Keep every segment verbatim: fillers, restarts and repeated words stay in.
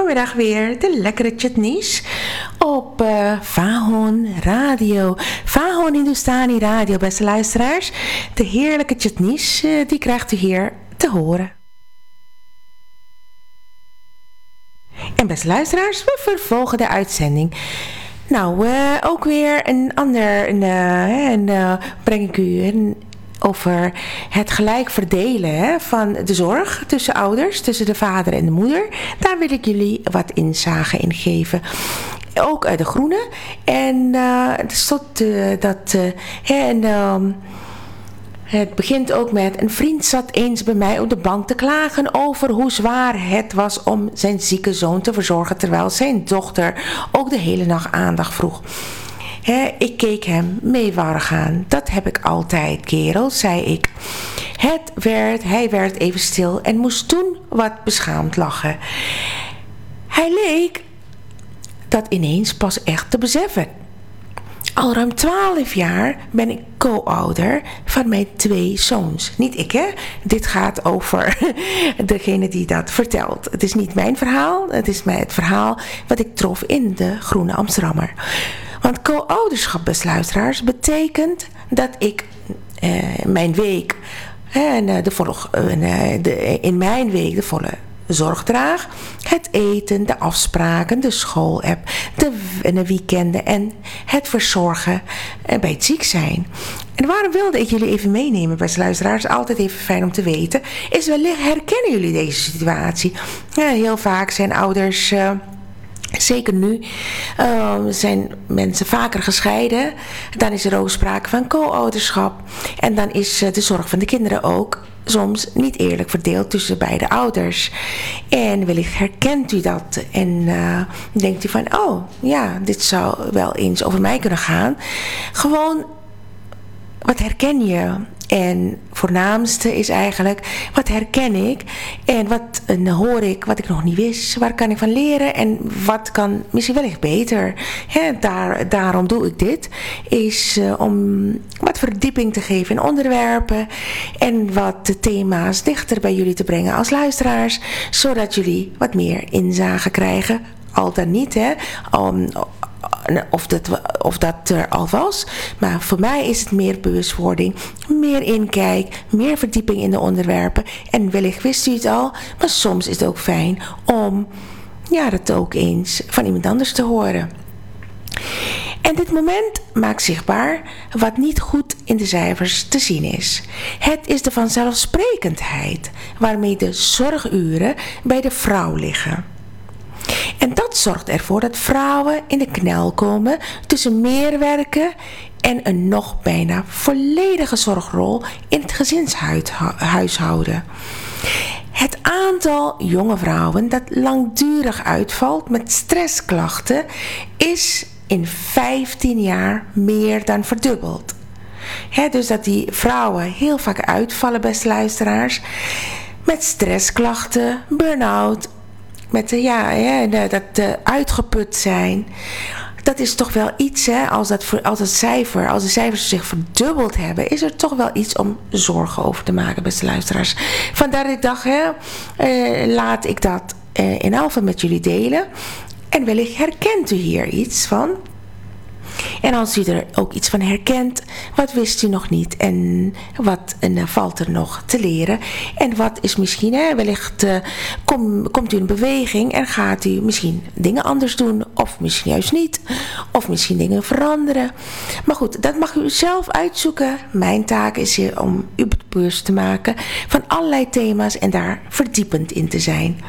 vanmiddag weer de lekkere chutneys op uh, Vahon Radio. Vahon Hindustani Radio, beste luisteraars. De heerlijke chutneys, uh, die krijgt u hier te horen. En beste luisteraars, we vervolgen de uitzending. Nou, uh, ook weer een ander, een, uh, een, uh, breng ik u een, over het gelijk verdelen hè, van de zorg tussen ouders, tussen de vader en de moeder. Daar wil ik jullie wat inzage in geven. Ook uit de Groene. En uh, er stond uh, dat... Uh, en, uh, Het begint ook met: een vriend zat eens bij mij op de bank te klagen over hoe zwaar het was om zijn zieke zoon te verzorgen, terwijl zijn dochter ook de hele nacht aandacht vroeg. He, ik keek hem meewarig aan. Dat heb ik altijd, kerel, zei ik. Het werd, hij werd even stil en moest toen wat beschaamd lachen. Hij leek dat ineens pas echt te beseffen. Al ruim twaalf jaar ben ik co-ouder van mijn twee zoons. Niet ik, hè? Dit gaat over degene die dat vertelt. Het is niet mijn verhaal. Het is het verhaal wat ik trof in de Groene Amsterdammer. Want co-ouderschap, beste luisteraars, betekent dat ik uh, mijn week... Uh, de volle, uh, de, in mijn week de volle... zorg draag, het eten, de afspraken, de school-app, de, de weekenden en het verzorgen bij het ziek zijn. En waarom wilde ik jullie even meenemen, beste luisteraars, altijd even fijn om te weten, is wellicht herkennen jullie deze situatie. Ja, heel vaak zijn ouders... Uh, Zeker nu uh, zijn mensen vaker gescheiden. Dan is er ook sprake van co-ouderschap. En dan is uh, de zorg van de kinderen ook soms niet eerlijk verdeeld tussen beide ouders. En wellicht herkent u dat. En uh, denkt u van, oh ja, dit zou wel eens over mij kunnen gaan. Gewoon, wat herken je? En voornaamste is eigenlijk, wat herken ik en wat uh, hoor ik wat ik nog niet wist, waar kan ik van leren en wat kan misschien wellicht beter. He, daar, daarom doe ik dit, is uh, om wat verdieping te geven in onderwerpen en wat de thema's dichter bij jullie te brengen als luisteraars, zodat jullie wat meer inzage krijgen, al dan niet, hè, om... Of dat, of dat er al was. Maar voor mij is het meer bewustwording. Meer inkijk. Meer verdieping in de onderwerpen. En wellicht wist u het al. Maar soms is het ook fijn om ja, dat ook eens van iemand anders te horen. En dit moment maakt zichtbaar wat niet goed in de cijfers te zien is. Het is de vanzelfsprekendheid waarmee de zorguren bij de vrouw liggen. En dat zorgt ervoor dat vrouwen in de knel komen tussen meer werken en een nog bijna volledige zorgrol in het gezinshuishouden. Het aantal jonge vrouwen dat langdurig uitvalt met stressklachten is in vijftien jaar meer dan verdubbeld. He, dus dat die vrouwen heel vaak uitvallen, beste luisteraars, met stressklachten, burn-out, met de, ja, ja, dat uh, uitgeput zijn. Dat is toch wel iets, hè, als, dat, als, het cijfer, als de cijfers zich verdubbeld hebben, is er toch wel iets om zorgen over te maken, beste luisteraars. Vandaar dat ik dacht, hè, uh, laat ik dat uh, in alfa met jullie delen. En wellicht herkent u hier iets van. En als u er ook iets van herkent, wat wist u nog niet en wat uh, valt er nog te leren? En wat is misschien, hè, wellicht uh, kom, komt u in beweging en gaat u misschien dingen anders doen of misschien juist niet. Of misschien dingen veranderen. Maar goed, dat mag u zelf uitzoeken. Mijn taak is hier om u bewust te maken van allerlei thema's en daar verdiepend in te zijn.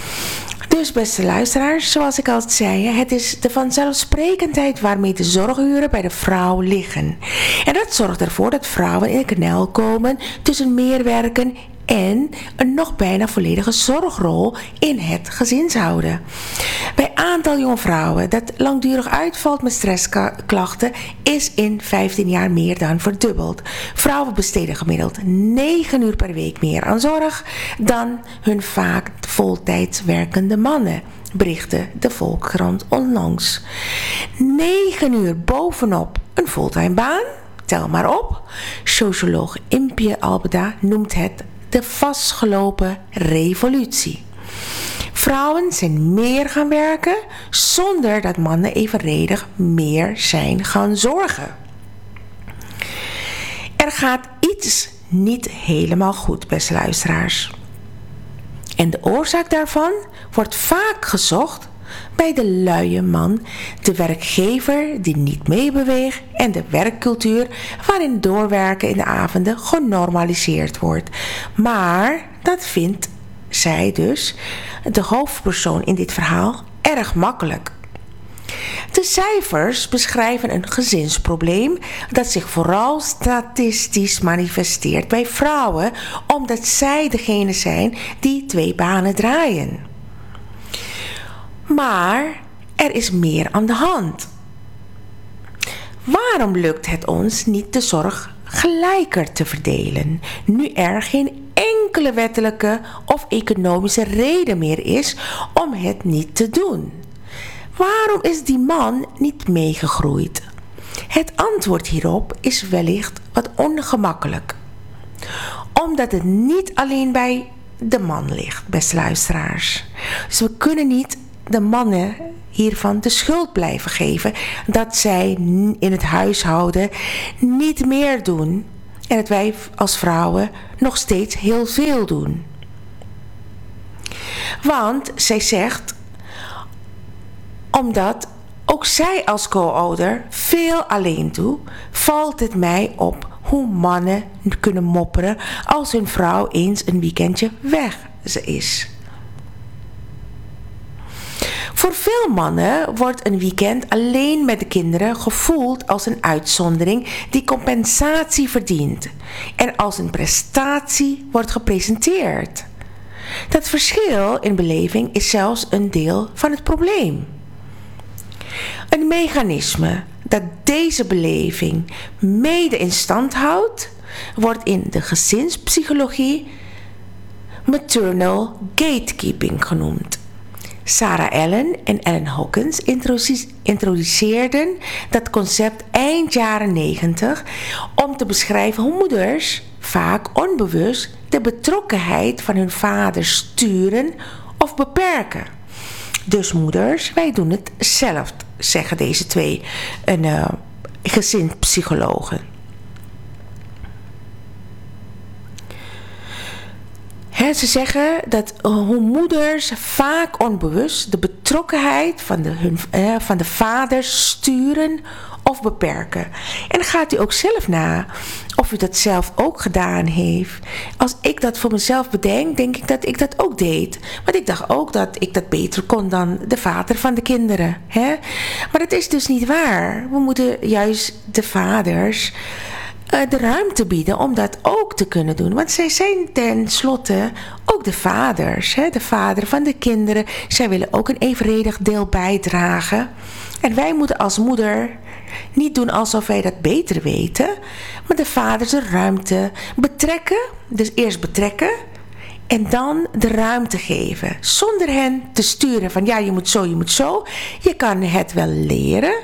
Dus beste luisteraars, zoals ik al zei, het is de vanzelfsprekendheid waarmee de zorguren bij de vrouw liggen. En dat zorgt ervoor dat vrouwen in de knel komen tussen meer werken en een nog bijna volledige zorgrol in het gezinshouden. Bij aantal jonge vrouwen dat langdurig uitvalt met stressklachten is in vijftien jaar meer dan verdubbeld. Vrouwen besteden gemiddeld negen uur per week meer aan zorg dan hun vaak voltijds werkende mannen, berichtte de Volkskrant onlangs. negen uur bovenop een fulltime baan, tel maar op. Socioloog Impje Albeda noemt het de vastgelopen revolutie. Vrouwen zijn meer gaan werken zonder dat mannen evenredig meer zijn gaan zorgen. Er gaat iets niet helemaal goed, beste luisteraars. En de oorzaak daarvan wordt vaak gezocht bij de luie man, de werkgever die niet meebeweegt en de werkcultuur waarin doorwerken in de avonden genormaliseerd wordt. Maar dat vindt zij dus, de hoofdpersoon in dit verhaal, erg makkelijk. De cijfers beschrijven een gezinsprobleem dat zich vooral statistisch manifesteert bij vrouwen, omdat zij degene zijn die twee banen draaien. Maar er is meer aan de hand. Waarom lukt het ons niet de zorg gelijker te verdelen, nu er geen enkele wettelijke of economische reden meer is om het niet te doen? Waarom is die man niet meegegroeid? Het antwoord hierop is wellicht wat ongemakkelijk. Omdat het niet alleen bij de man ligt, beste luisteraars. Dus we kunnen niet de mannen hiervan de schuld blijven geven dat zij in het huishouden niet meer doen en dat wij als vrouwen nog steeds heel veel doen. Want zij zegt, omdat ook zij als co-ouder veel alleen doet, valt het mij op hoe mannen kunnen mopperen als hun vrouw eens een weekendje weg is. Voor veel mannen wordt een weekend alleen met de kinderen gevoeld als een uitzondering die compensatie verdient en als een prestatie wordt gepresenteerd. Dat verschil in beleving is zelfs een deel van het probleem. Een mechanisme dat deze beleving mede in stand houdt, wordt in de gezinspsychologie maternal gatekeeping genoemd. Sarah Ellen en Ellen Hawkins introduceerden dat concept eind jaren negentig om te beschrijven hoe moeders vaak onbewust de betrokkenheid van hun vader sturen of beperken. Dus moeders, wij doen het zelf, zeggen deze twee uh, gezinspsychologen. He, ze zeggen dat uh, hoe moeders vaak onbewust de betrokkenheid van de, hun, uh, van de vaders sturen of beperken. En gaat u ook zelf na of u dat zelf ook gedaan heeft. Als ik dat voor mezelf bedenk, denk ik dat ik dat ook deed. Want ik dacht ook dat ik dat beter kon dan de vader van de kinderen. Hè? Maar dat is dus niet waar. We moeten juist de vaders uh, de ruimte bieden om dat ook te kunnen doen. Want zij zijn tenslotte ook de vaders. Hè? De vader van de kinderen. Zij willen ook een evenredig deel bijdragen. En wij moeten als moeder niet doen alsof wij dat beter weten, maar de vaders de ruimte betrekken, dus eerst betrekken en dan de ruimte geven. Zonder hen te sturen van ja, je moet zo, je moet zo. Je kan het wel leren,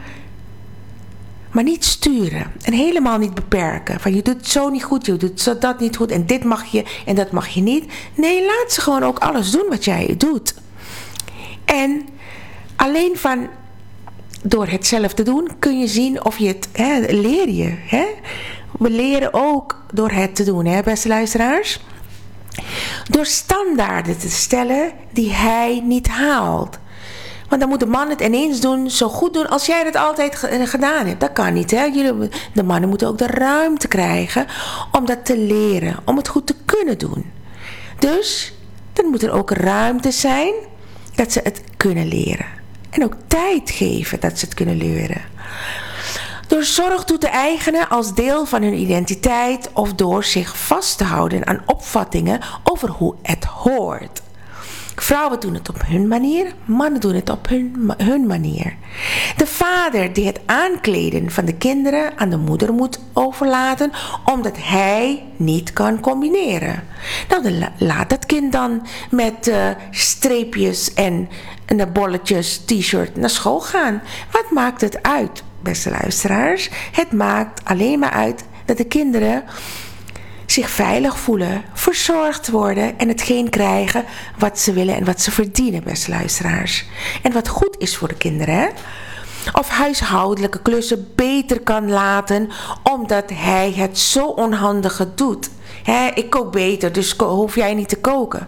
maar niet sturen en helemaal niet beperken. Van je doet het zo niet goed, je doet dat niet goed en dit mag je en dat mag je niet. Nee, laat ze gewoon ook alles doen wat jij doet. En alleen van door het zelf te doen kun je zien of je het, hè, leer je. Hè? We leren ook door het te doen, hè, beste luisteraars. Door standaarden te stellen die hij niet haalt. Want dan moet de man het ineens doen, zo goed doen als jij het altijd gedaan hebt. Dat kan niet, hè. Jullie, de mannen moeten ook de ruimte krijgen om dat te leren, om het goed te kunnen doen. Dus dan moet er ook ruimte zijn dat ze het kunnen leren. En ook tijd geven dat ze het kunnen leren. Door zorg toe te eigenen als deel van hun identiteit of door zich vast te houden aan opvattingen over hoe het hoort. Vrouwen doen het op hun manier, mannen doen het op hun, hun manier. De vader die het aankleden van de kinderen aan de moeder moet overlaten, omdat hij niet kan combineren. Nou, dan laat dat kind dan met uh, streepjes en, en de bolletjes t-shirt naar school gaan. Wat maakt het uit, beste luisteraars? Het maakt alleen maar uit dat de kinderen zich veilig voelen, verzorgd worden en hetgeen krijgen wat ze willen en wat ze verdienen, beste luisteraars. En wat goed is voor de kinderen, hè? Of huishoudelijke klussen beter kan laten omdat hij het zo onhandige doet. He, ik kook beter, dus hoef jij niet te koken.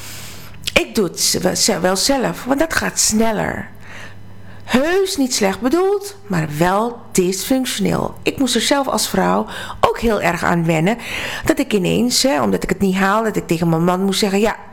Ik doe het wel zelf, want dat gaat sneller. Heus niet slecht bedoeld, maar wel dysfunctioneel. Ik moest er zelf als vrouw ook heel erg aan wennen. Dat ik ineens, hè, omdat ik het niet haalde, dat ik tegen mijn man moest zeggen... Ja,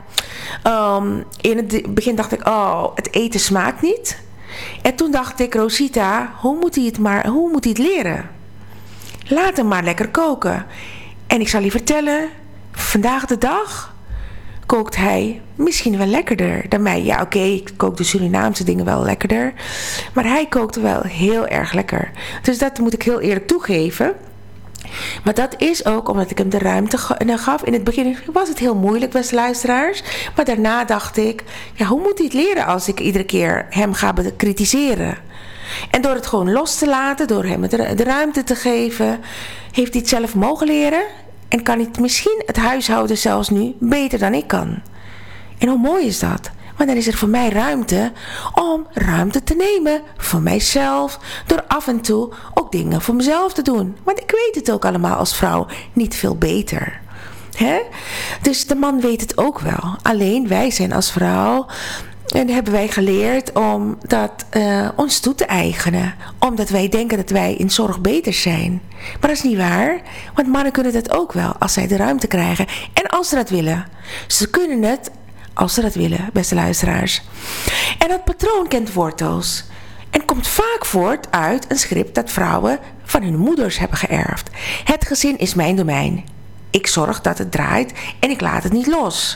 um, in het begin dacht ik, oh, het eten smaakt niet. En toen dacht ik, Rosita, hoe moet hij het, maar, hoe moet hij het leren? Laat hem maar lekker koken. En ik zal je vertellen, vandaag de dag kookt hij misschien wel lekkerder dan mij. Ja, oké, okay, ik kook de Surinaamse dingen wel lekkerder. Maar hij kookte wel heel erg lekker. Dus dat moet ik heel eerlijk toegeven. Maar dat is ook omdat ik hem de ruimte gaf. In het begin was het heel moeilijk, beste luisteraars. Maar daarna dacht ik, ja, hoe moet hij het leren als ik iedere keer hem ga bekritiseren? En door het gewoon los te laten, door hem de ruimte te geven, heeft hij het zelf mogen leren. En kan hij het misschien het huishouden zelfs nu beter dan ik kan. En hoe mooi is dat? Want dan is er voor mij ruimte om ruimte te nemen voor mijzelf. Door af en toe ook dingen voor mezelf te doen. Want ik weet het ook allemaal als vrouw niet veel beter. Hè? Dus de man weet het ook wel. Alleen wij zijn als vrouw... En hebben wij geleerd om dat uh, ons toe te eigenen. Omdat wij denken dat wij in zorg beter zijn. Maar dat is niet waar. Want mannen kunnen dat ook wel als zij de ruimte krijgen. En als ze dat willen. Ze kunnen het als ze dat willen, beste luisteraars. En dat patroon kent wortels. En komt vaak voort uit een script dat vrouwen van hun moeders hebben geërfd. Het gezin is mijn domein. Ik zorg dat het draait en ik laat het niet los.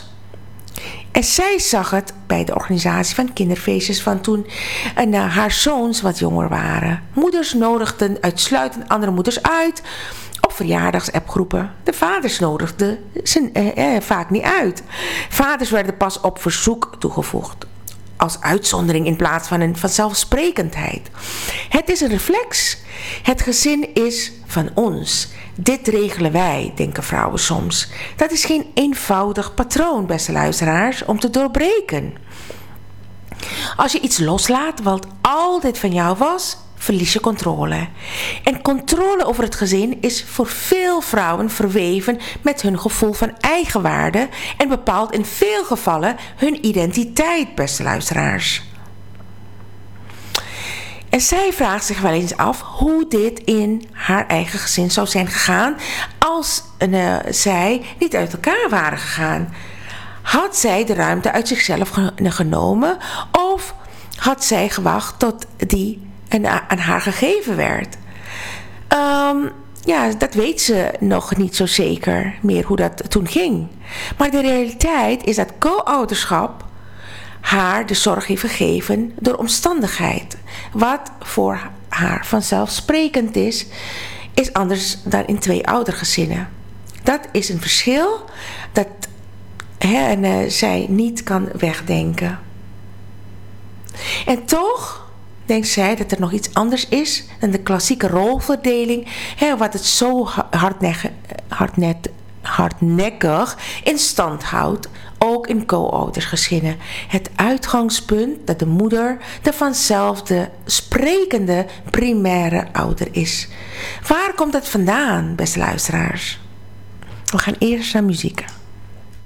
En zij zag het bij de organisatie van kinderfeestjes van toen en, uh, haar zoons wat jonger waren. Moeders nodigden uitsluitend andere moeders uit op verjaardagsappgroepen. De vaders nodigden ze uh, uh, vaak niet uit. Vaders werden pas op verzoek toegevoegd. Als uitzondering in plaats van een vanzelfsprekendheid. Het is een reflex. Het gezin is van ons. Dit regelen wij, denken vrouwen soms. Dat is geen eenvoudig patroon, beste luisteraars, om te doorbreken. Als je iets loslaat wat altijd van jou was, verlies je controle. En controle over het gezin is voor veel vrouwen verweven met hun gevoel van eigenwaarde en bepaalt in veel gevallen hun identiteit, beste luisteraars. En zij vraagt zich wel eens af hoe dit in haar eigen gezin zou zijn gegaan als uh, zij niet uit elkaar waren gegaan. Had zij de ruimte uit zichzelf genomen of had zij gewacht tot die aan haar gegeven werd? Um, ja, dat weet ze nog niet zo zeker meer hoe dat toen ging. Maar de realiteit is dat co-ouderschap haar de zorg heeft gegeven door omstandigheid. Wat voor haar vanzelfsprekend is, is anders dan in twee oudergezinnen. Dat is een verschil dat hè, en, uh, zij niet kan wegdenken. En toch denkt zij dat er nog iets anders is dan de klassieke rolverdeling, hè, wat het zo hardnekkig, hardnet, hardnekkig in stand houdt, ook in co-oudersgezinnen. Het uitgangspunt dat de moeder de vanzelfde sprekende primaire ouder is. Waar komt dat vandaan, beste luisteraars? We gaan eerst naar muziek.